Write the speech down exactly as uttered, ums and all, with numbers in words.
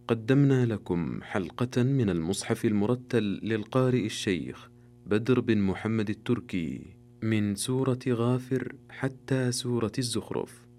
قدمنا لكم حلقة من المصحف المرتل للقارئ الشيخ بدر بن محمد التركي من سورة غافر حتى سورة الزخرف.